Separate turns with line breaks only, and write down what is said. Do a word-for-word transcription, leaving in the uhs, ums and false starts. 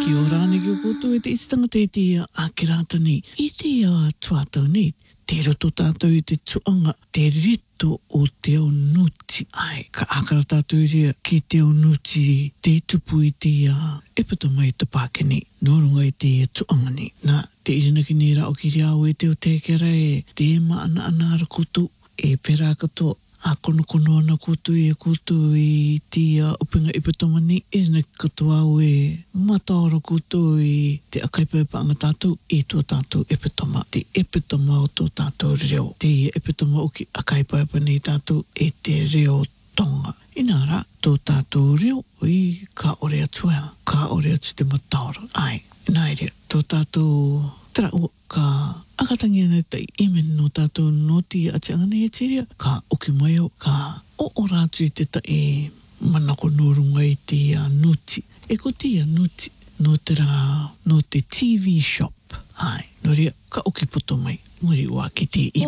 Ki o rāne ki o koutou e te isitanga te te ia a ki rāta nei. I te ia tuatau nei, te roto tātou i te tuanga, te rito o te o nuti. Ai, ka akara tātou i rea ki te o nuti, te tupu i te ia. E pato mai te pākeni, nō runga i te ia tuanga nei. Nā, te irina ki nei rao ki rea o e te o te kera e, te e maana ana ara koutou, e pera katoa. A kono kono ana koutou e koutou i tia upinga i patomani e na katoa au e mataora koutou i te akaipepa anga tātou e tō tātou e patoma. Te e patoma o tō tātou reo. Te e patoma o ki akaipepa nei tātou e te reo tonga. Inara, tō tātou reo i ka ore atua, ka ore atu te mataora. Ai, inaere, tō tātou tara ua ka akatangi ana tai imen no tātou noti a te angana e tiria, ka oki mai au, ka o o rātu i te ta e manako nōrunga i te uh, nuti. E ko te uh, nuti no te rā, no te T V shop. Ai, no rea, ka oki poto mai, muri ua ki te i